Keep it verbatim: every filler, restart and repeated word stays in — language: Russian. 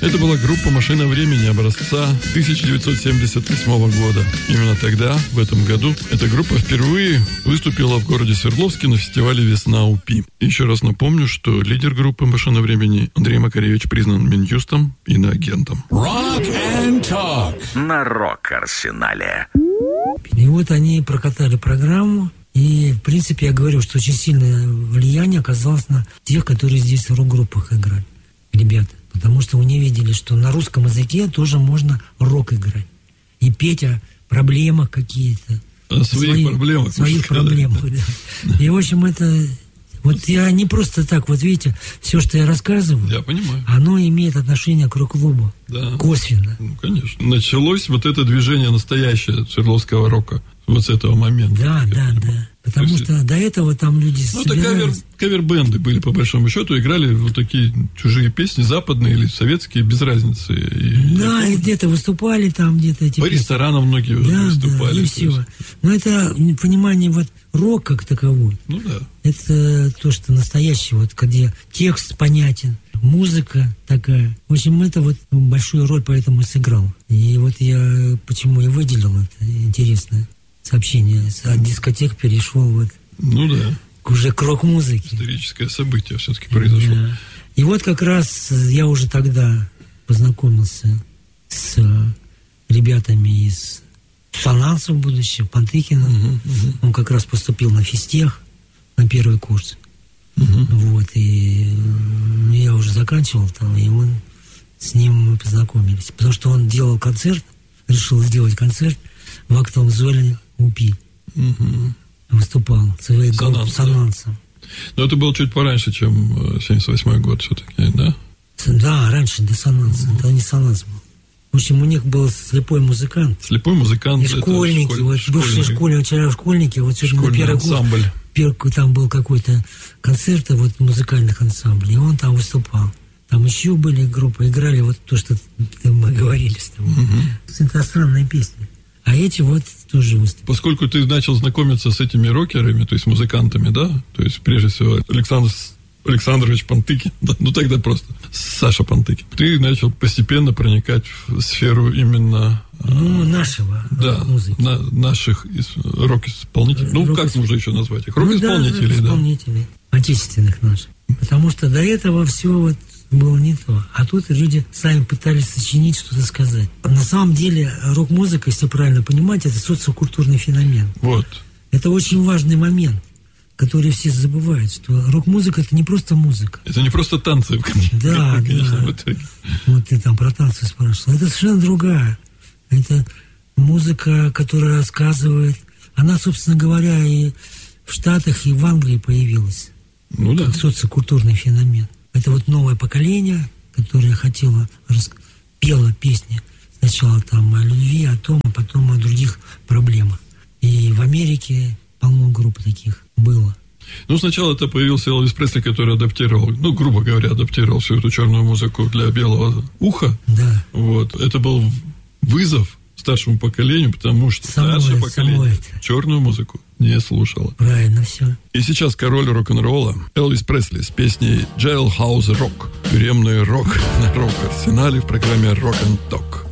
Это была группа «Машина времени» образца тысяча девятьсот семьдесят восьмого года. Именно тогда, в этом году, эта группа впервые выступила в городе Свердловске на фестивале «Весна УПИ». Еще раз напомню, что лидер группы «Машина времени» Андрей Макаревич признан Минюстом и иноагентом. Rock and Talk на Рок-Арсенале. И вот они прокатали программу. И, в принципе, я говорю, что очень сильное влияние оказалось на тех, которые здесь в рок-группах играли, ребята. Потому что они видели, что на русском языке тоже можно рок играть. И петь о проблемах какие-то. О своих свои, проблемах. Своих проблемах, да. И, в общем, это... Вот я не просто так, вот видите, все, что я рассказываю, я понимаю, оно имеет отношение к рок-клубу. Да. Косвенно. Ну, конечно. Началось вот это движение настоящее свердловского рока. Вот с этого момента. Да, да, понимаю. Да. Потому есть, что до этого там люди ну, это кавер, кавер-бенды были, по большому счету, играли вот такие чужие песни, западные или советские, без разницы. И, да, и где-то выступали там, где-то эти по песни. Ресторанам многие да, выступали. Да, и все. Но это понимание вот рок как таковой. Ну да. Это то, что настоящее, вот где текст понятен, музыка такая. В общем, это вот большую роль поэтому и сыграл. И вот я почему и выделил это интересное сообщение. От дискотек перешел вот ну да. к уже к рок-музыке. Историческое событие все-таки произошло. Да. И вот как раз я уже тогда познакомился с ребятами из Сананса в будущем, Пантыкина. Угу, угу. Он как раз поступил на физтех, на первый курс. Угу. Вот, и я уже заканчивал там, и он, с ним мы познакомились. Потому что он делал концерт, решил сделать концерт в актовом зале УПИ. Угу. Выступал своей группой Санансом. Но это было чуть пораньше, чем семьдесят восьмой год все-таки, да? Да, раньше, до Сананса. Угу. Это не Сананс был. В общем, у них был слепой музыкант. Слепой музыкант. И школьники, школь... вот бывшие школьники, вчера школьники, вот сегодня на первый ансамбль. Курс, там был какой-то концерт вот музыкальных ансамблей, и он там выступал. Там еще были группы, играли вот то, что мы говорили с тобой. Угу. Иностранные песни. А эти вот тоже выступали. Поскольку ты начал знакомиться с этими рокерами, то есть музыкантами, да? То есть, прежде всего, Александр Александрович Пантыкин, да, ну тогда просто Саша Пантыкин. Ты начал постепенно проникать в сферу именно... Ну, нашего да, музыки. На, наших рок-исполнителей. Ну, рок как можно еще назвать их? Рок-исполнителей, ну, да. Рок-исполнителей, да. Отечественных наших. Потому что до этого все вот было не то. А тут люди сами пытались сочинить, что-то сказать. На самом деле рок-музыка, если правильно понимать, это социокультурный феномен. Вот. Это очень важный момент, который все забывают, что рок-музыка — это не просто музыка. Это не просто танцы. Да, конечно, да. в итоге. Вот ты там про танцы спрашивал. Это совершенно другая. Это музыка, которая рассказывает. Она, собственно говоря, и в Штатах, и в Англии появилась. Ну да. Как социокультурный феномен. Это вот новое поколение, которое хотело, пело песни сначала там о любви, о том, а потом о других проблемах. И в Америке полно групп таких было. Ну, сначала это появился Элвис Пресли, который адаптировал, ну, грубо говоря, адаптировал всю эту черную музыку для белого уха. Да. Вот. Это был вызов старшему поколению, потому что само старшее это, поколение черную музыку не слушало. Правильно все. И сейчас король рок-н-ролла Элвис Пресли с песней «Jailhouse Rock». Тюремный рок на рок-арсенале в программе «Rock and Talk».